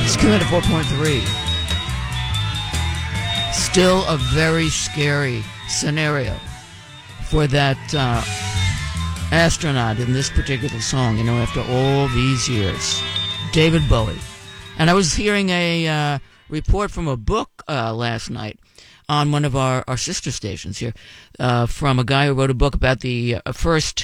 Skewing at 4.3. Still a very scary scenario for that astronaut in this particular song, after all these years. David Bowie. And I was hearing a report from a book last night on one of our sister stations here from a guy who wrote a book about the first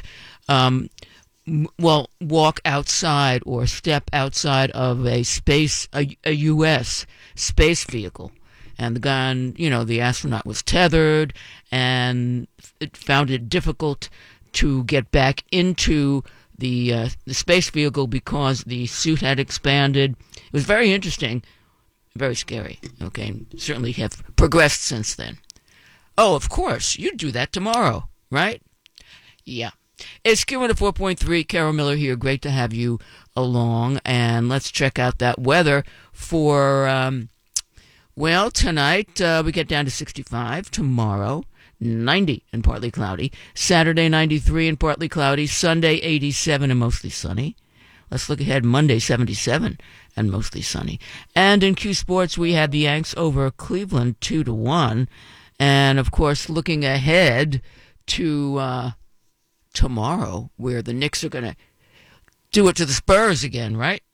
walk outside or step outside of a U.S. space vehicle. And the guy, the astronaut was tethered and it found it difficult to get back into the space vehicle because the suit had expanded. It was very interesting, very scary, okay? Certainly have progressed since then. Oh, of course, you'd do that tomorrow, right? Yeah. It's Skewing at 4.3. Carol Miller here. Great to have you along. And let's check out that weather for, tonight we get down to 65. Tomorrow, 90 and partly cloudy. Saturday, 93 and partly cloudy. Sunday, 87 and mostly sunny. Let's look ahead. Monday, 77 and mostly sunny. And in Q Sports, we had the Yanks over Cleveland 2-1. And, of course, looking ahead to tomorrow, where the Knicks are going to do it to the Spurs again, right?